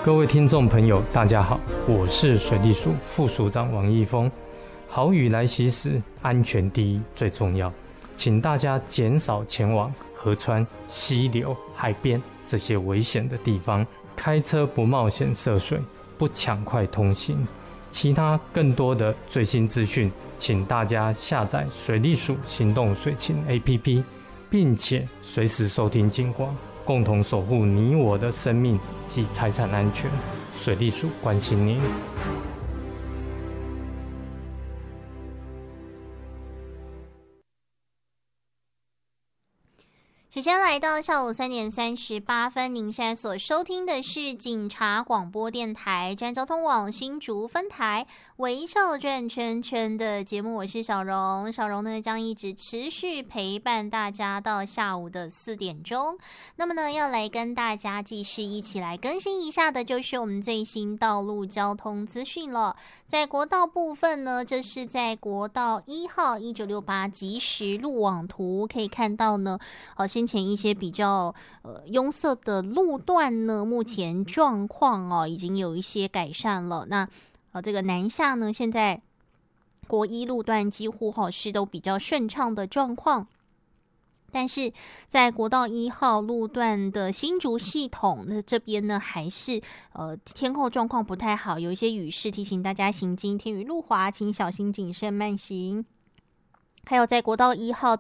各位听众朋友大家好，我是水利署副署长王义峰。豪雨来袭时，安全第一最重要，请大家减少前往河川、溪流、海边这些危险的地方，开车不冒险涉水，不抢快通行。其他更多的最新资讯，请大家下载水利署行动水情 APP， 并且随时收听警广，共同守护你我的生命及财产安全。水利署关心您。 时间来到下午3点38分，您现在所收听的是警察广播电台占交通网新竹分台微笑转圈圈的节目，我是小荣。小荣呢将一直持续陪伴大家到下午的4点钟。那么呢，要来跟大家继续一起来更新一下的就是我们最新道路交通资讯了。在国道部分呢，这是在国道1号1968即时路网图可以看到呢，先前一些比较拥塞的路段呢，目前状况已经有一些改善了。那这个南下呢，现在国一路段几乎是都比较顺畅的状况。但是在国道1号路段的新竹系统，那这边呢还是天候状况不太好，有一些雨势，提醒大家行经天雨路滑，请小心谨慎慢行。还有在国道1号